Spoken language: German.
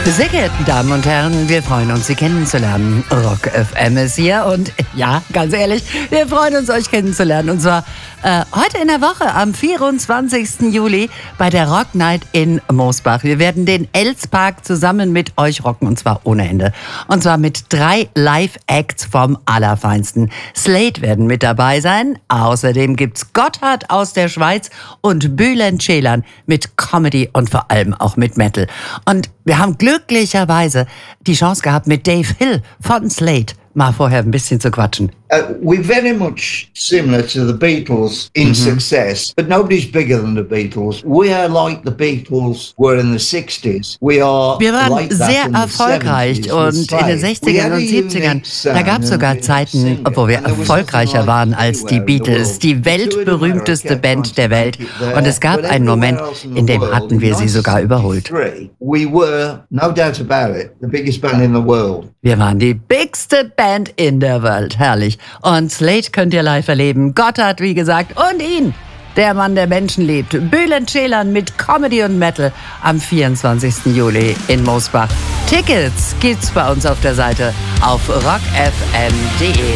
Sehr geehrte Damen und Herren, wir freuen uns, Sie kennenzulernen. Rock FM ist hier und ja, ganz ehrlich, wir freuen uns, euch kennenzulernen. Und zwar heute in der Woche am 24. Juli bei der Rock Night in Mosbach. Wir werden den Elspark zusammen mit euch rocken und zwar ohne Ende. Und zwar mit 3 Live-Acts vom Allerfeinsten. Slade werden mit dabei sein. Außerdem gibt's Gotthard aus der Schweiz und Bülent Ceylan mit Comedy und vor allem auch mit Metal. Und wir haben glücklicherweise die Chance gehabt, mit Dave Hill von Slade mal vorher ein bisschen zu quatschen. We're very much similar to the Beatles in success, but nobody's bigger than the Beatles. We are like the Beatles were in the 60s. Wir waren like sehr erfolgreich und in den 60ern und 70ern, da gab es sogar Zeiten, wo wir erfolgreicher waren als die Beatles, die weltberühmteste Band der Welt. Und es gab einen Moment, in dem hatten wir sie sogar überholt. We were, no doubt about it, the biggest band in the world. Wir waren die bigste Band in der Welt, herrlich. Und Slade könnt ihr live erleben, Gotthard, wie gesagt, und ihn, der Mann, der Menschen liebt, Bülent Ceylan mit Comedy und Metal am 24. Juli in Mosbach. Tickets gibt's bei uns auf der Seite auf rockfm.de.